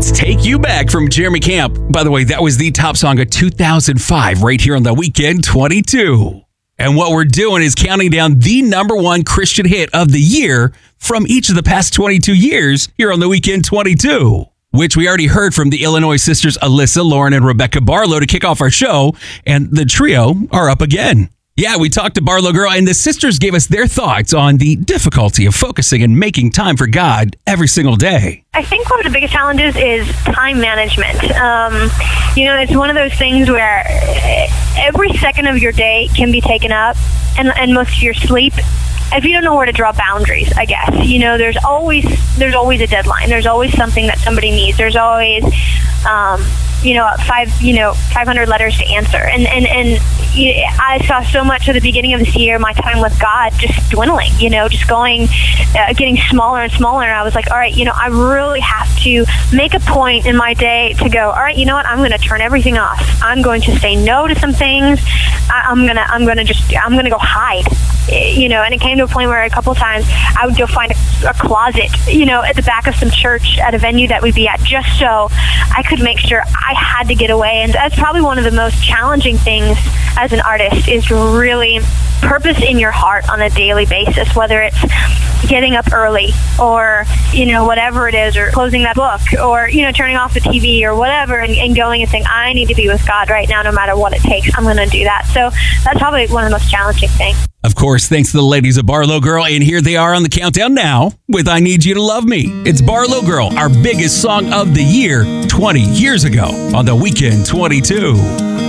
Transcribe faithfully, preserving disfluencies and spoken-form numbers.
Let's Take You Back from Jeremy Camp. By the way, that was the top song of two thousand five right here on The Weekend twenty-two. And what we're doing is counting down the number one Christian hit of the year from each of the past twenty-two years here on The Weekend twenty-two, which we already heard from the Illinois sisters Alyssa, Lauren, and Rebecca Barlow to kick off our show. And the trio are up again. Yeah, we talked to Barlow Girl, and the sisters gave us their thoughts on the difficulty of focusing and making time for God every single day. I think one of the biggest challenges is time management. Um, you know, it's one of those things where every second of your day can be taken up, and, and most of your sleep, if you don't know where to draw boundaries, I guess. You know, there's always there's always a deadline. There's always something that somebody needs. There's always, um, you know, five you know five hundred letters to answer. And and and you know, I saw so much at the beginning of this year, my time with God just dwindling. You know, just going, uh, getting smaller and smaller. And I was like, all right, you know, I really have to make a point in my day to go, all right, you know what? I'm going to turn everything off. I'm going to say no to some things. I, I'm gonna I'm gonna just I'm gonna go hide. You know, and it came to a point where a couple of times I would go find a, a closet, you know, at the back of some church at a venue that we'd be at, just so I could make sure I had to get away. And that's probably one of the most challenging things as an artist, is really purpose in your heart on a daily basis, whether it's getting up early or, you know, whatever it is, or closing that book, or, you know, turning off the T V or whatever, and, and going and saying, I need to be with God right now, no matter what it takes. I'm going to do that. So that's probably one of the most challenging things. Of course, thanks to the ladies of Barlow Girl, and here they are on the countdown now with I Need You to Love Me. It's Barlow Girl, our biggest song of the year, twenty years ago on The Weekend twenty-two.